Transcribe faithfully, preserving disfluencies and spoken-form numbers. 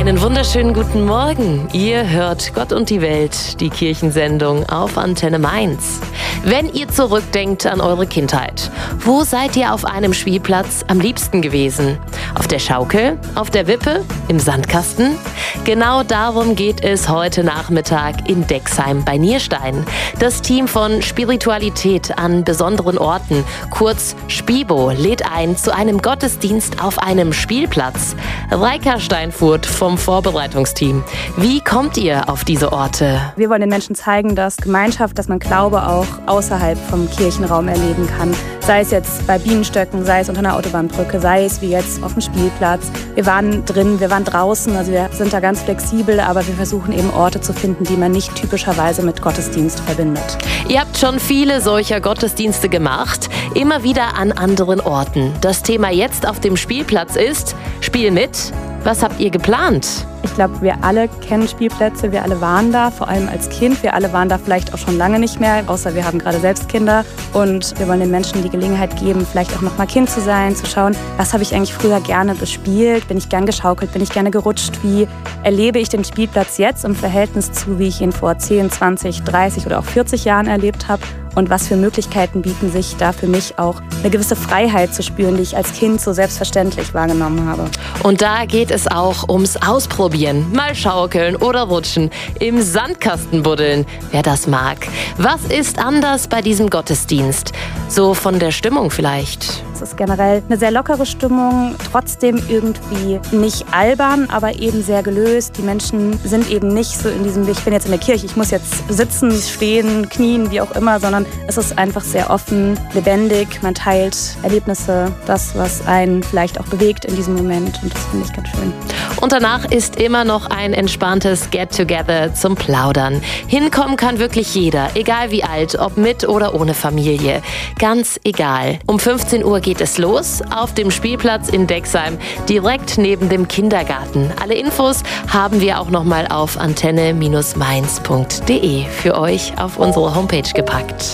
Einen wunderschönen guten Morgen. Ihr hört Gott und die Welt, die Kirchensendung auf Antenne Mainz. Wenn ihr zurückdenkt an eure Kindheit, wo seid ihr auf einem Spielplatz am liebsten gewesen? Auf der Schaukel? Auf der Wippe? Im Sandkasten? Genau darum geht es heute Nachmittag in Dexheim bei Nierstein. Das Team von Spiritualität an besonderen Orten, kurz Spibo, lädt ein zu einem Gottesdienst auf einem Spielplatz. Reika Steinfurt vom Vorbereitungsteam. Wie kommt ihr auf diese Orte? Wir wollen den Menschen zeigen, dass Gemeinschaft, dass man Glaube auch außerhalb vom Kirchenraum erleben kann. Sei es jetzt bei Bienenstöcken, sei es unter einer Autobahnbrücke, sei es wie jetzt auf dem Spielplatz. Wir waren drin, wir waren draußen, also wir sind da ganz flexibel, aber wir versuchen eben Orte zu finden, die man nicht typischerweise mit Gottesdienst verbindet. Ihr habt schon viele solcher Gottesdienste gemacht, immer wieder an anderen Orten. Das Thema jetzt auf dem Spielplatz ist: Spiel mit. Was habt ihr geplant? Ich glaube, wir alle kennen Spielplätze, wir alle waren da, vor allem als Kind. Wir alle waren da vielleicht auch schon lange nicht mehr, außer wir haben gerade selbst Kinder. Und wir wollen den Menschen die Gelegenheit geben, vielleicht auch noch mal Kind zu sein, zu schauen, was habe ich eigentlich früher gerne gespielt, bin ich gern geschaukelt, bin ich gerne gerutscht, wie erlebe ich den Spielplatz jetzt im Verhältnis zu, wie ich ihn vor zehn, zwanzig, dreißig oder auch vierzig Jahren erlebt habe. Und was für Möglichkeiten bieten sich da für mich auch, eine gewisse Freiheit zu spüren, die ich als Kind so selbstverständlich wahrgenommen habe. Und da geht es auch ums Ausprobieren. Mal schaukeln oder rutschen, im Sandkasten buddeln, wer das mag. Was ist anders bei diesem Gottesdienst? So von der Stimmung vielleicht? Es ist generell eine sehr lockere Stimmung, trotzdem irgendwie nicht albern, aber eben sehr gelöst. Die Menschen sind eben nicht so in diesem, ich bin jetzt in der Kirche, ich muss jetzt sitzen, stehen, knien, wie auch immer, sondern es ist einfach sehr offen, lebendig. Man teilt Erlebnisse, das, was einen vielleicht auch bewegt in diesem Moment, und das finde ich ganz schön. Und danach ist immer noch ein entspanntes Get-Together zum Plaudern. Hinkommen kann wirklich jeder, egal wie alt, ob mit oder ohne Familie. Ganz egal. Um fünfzehn Uhr geht es los auf dem Spielplatz in Dexheim, direkt neben dem Kindergarten. Alle Infos haben wir auch noch mal auf antenne Bindestrich mainz punkt de für euch auf unsere Homepage gepackt.